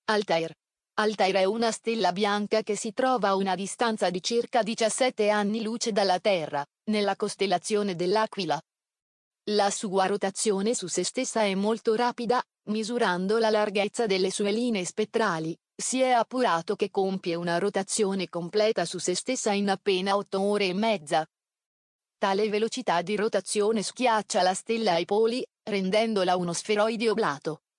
Altair. Altair è una stella bianca che si trova a una distanza di circa 17 anni luce dalla Terra, nella costellazione dell'Aquila. La sua rotazione su se stessa è molto rapida, misurando la larghezza delle sue linee spettrali. Si è appurato che compie una rotazione completa su se stessa in appena 8 ore e mezza. Tale velocità di rotazione schiaccia la stella ai poli, rendendola uno sferoide oblato.